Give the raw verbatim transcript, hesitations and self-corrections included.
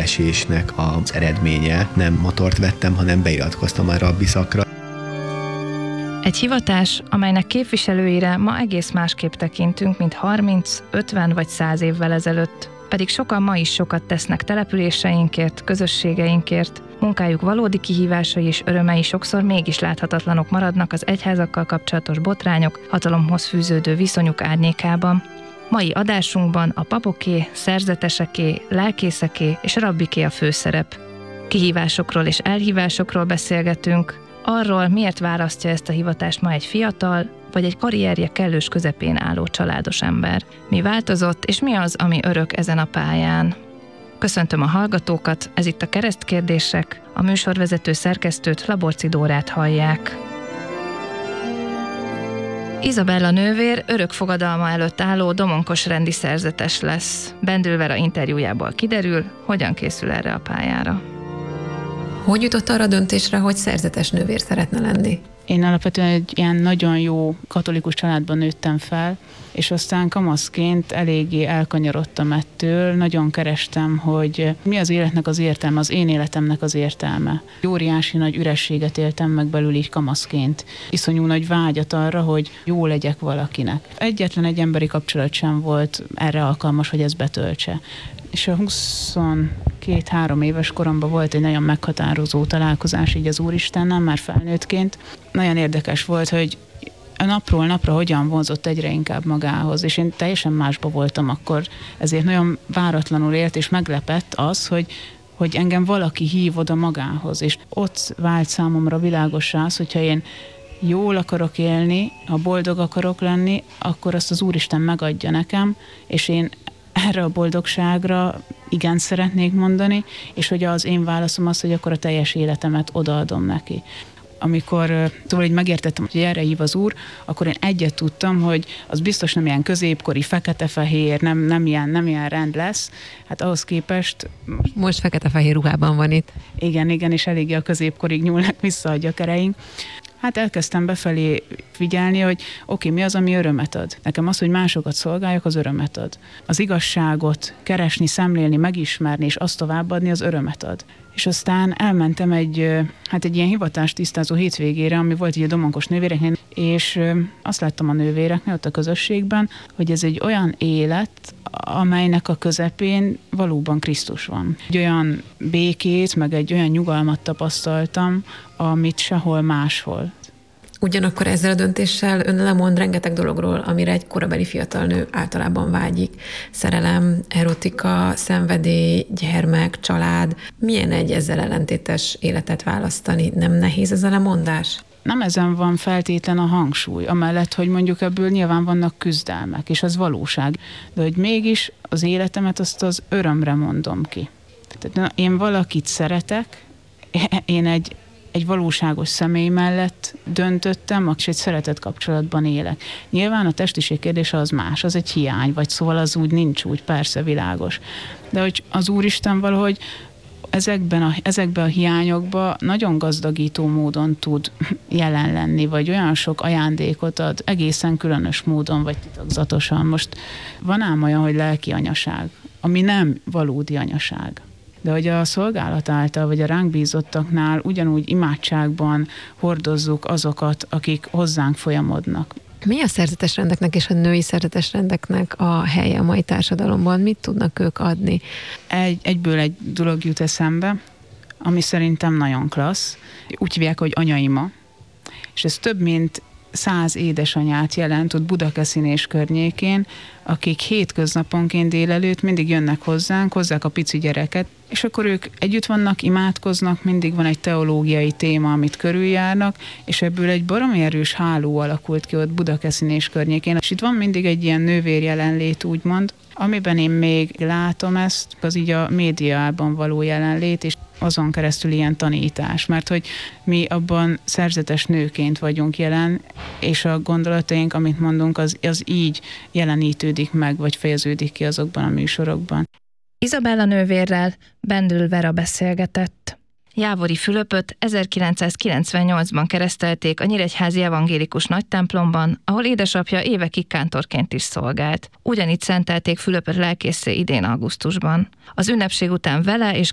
esésnek az eredménye. Nem motort vettem, hanem beiratkoztam a rabbi szakra. Egy hivatás, amelynek képviselőire ma egész másképp tekintünk, mint harminc, ötven vagy száz évvel ezelőtt. Pedig sokan ma is sokat tesznek településeinkért, közösségeinkért, munkájuk valódi kihívásai és örömei sokszor mégis láthatatlanok maradnak az egyházakkal kapcsolatos botrányok, hatalomhoz fűződő viszonyuk árnyékában. Mai adásunkban a papoké, szerzeteseké, lelkészeké és rabbiké a főszerep. Kihívásokról és elhívásokról beszélgetünk, arról, miért választja ezt a hivatást ma egy fiatal, vagy egy karrierje kellős közepén álló családos ember. Mi változott, és mi az, ami örök ezen a pályán? Köszöntöm a hallgatókat, ez itt a Keresztkérdések, a műsorvezető szerkesztőt, Laborci Dórát hallják. Izabella nővér örök fogadalma előtt álló domonkos rendi szerzetes lesz. Bendül Vera interjújából kiderül, hogyan készül erre a pályára. Hogy jutott arra a döntésre, hogy szerzetes nővér szeretne lenni? Én alapvetően egy ilyen nagyon jó katolikus családban nőttem fel, és aztán kamaszként eléggé elkanyarodtam ettől, nagyon kerestem, hogy mi az életnek az értelme, az én életemnek az értelme. Óriási nagy ürességet éltem meg belül így kamaszként. Iszonyú nagy vágyat arra, hogy jó legyek valakinek. Egyetlen egy emberi kapcsolat sem volt erre alkalmas, hogy ezt betöltse. És a huszonkét-három éves koromban volt egy nagyon meghatározó találkozás így az Úristennel, már felnőttként. Nagyon érdekes volt, hogy a napról napra hogyan vonzott egyre inkább magához, és én teljesen másba voltam akkor, ezért nagyon váratlanul élt, és meglepett az, hogy, hogy engem valaki hív oda magához, és ott vált számomra világossá az, hogyha én jól akarok élni, ha boldog akarok lenni, akkor azt az Úristen megadja nekem, és én erre a boldogságra igen szeretnék mondani, és hogy az én válaszom az, hogy akkor a teljes életemet odaadom neki. Amikor szóval így megértettem, hogy erre hív az Úr, akkor én egyet tudtam, hogy az biztos nem ilyen középkori, fekete-fehér, nem, nem, ilyen, nem ilyen rend lesz. Hát ahhoz képest... Most fekete-fehér ruhában van itt. Igen, igen, és eléggé a középkorig nyúlnak vissza a gyökereink. Hát elkezdtem befelé figyelni, hogy oké, mi az, ami örömet ad. Nekem az, hogy másokat szolgáljak, az örömet ad. Az igazságot keresni, szemlélni, megismerni, és azt továbbadni, az örömet ad. És aztán elmentem egy, hát egy ilyen hivatást tisztázó hétvégére, ami volt így a domonkos nővéreknél, és azt láttam a nővéreknél ott a közösségben, hogy ez egy olyan élet, amelynek a közepén valóban Krisztus van. Egy olyan békét, meg egy olyan nyugalmat tapasztaltam, amit sehol máshol. Ugyanakkor ezzel a döntéssel ön lemond rengeteg dologról, amire egy korabeli fiatal nő általában vágyik. Szerelem, erotika, szenvedély, gyermek, család. Milyen egy ezzel ellentétes életet választani? Nem nehéz ez a lemondás? Nem ezen van feltétlen a hangsúly, amellett, hogy mondjuk ebből nyilván vannak küzdelmek, és az valóság. De hogy mégis az életemet azt az örömre mondom ki. Tehát na, én valakit szeretek, én egy egy valóságos személy mellett döntöttem, és egy szeretett kapcsolatban élek. Nyilván a testiség kérdése az más, az egy hiány, vagy szóval az úgy nincs úgy, persze világos. De hogy az Úristen valahogy ezekben a, ezekben a hiányokban nagyon gazdagító módon tud jelen lenni, vagy olyan sok ajándékot ad, egészen különös módon, vagy titokzatosan. Most van ám olyan, hogy lelki anyaság, ami nem valódi anyaság. De hogy a szolgálat által, vagy a ránk bízottaknál ugyanúgy imádságban hordozzuk azokat, akik hozzánk folyamodnak. Mi a szerzetes rendeknek és a női szerzetes rendeknek a helye a mai társadalomban? Mit tudnak ők adni? Egy, egyből egy dolog jut eszembe, ami szerintem nagyon klassz. Úgy hívják, hogy anyaima, és ez több mint száz édesanyát jelent ott Budakeszin és környékén, akik hétköznaponként délelőtt mindig jönnek hozzánk, hozzák a pici gyereket, és akkor ők együtt vannak, imádkoznak, mindig van egy teológiai téma, amit körüljárnak, és ebből egy baromi erős háló alakult ki ott Budakeszin és környékén. És itt van mindig egy ilyen nővér jelenlét, úgymond, amiben én még látom ezt, az így a médiában való jelenlét, és azon keresztül ilyen tanítás, mert hogy mi abban szerzetes nőként vagyunk jelen, és a gondolataink, amit mondunk, az, az így jelenítődik meg, vagy fejeződik ki azokban a műsorokban. Izabella nővérrel Bendül Vera beszélgetett. Jávori Fülöpöt ezerkilencszázkilencvennyolcban keresztelték a Nyíregyházi Evangélikus Nagytemplomban, ahol édesapja évekig kántorként is szolgált. Ugyanígy szentelték Fülöpöt lelkészé idén augusztusban. Az ünnepség után vele és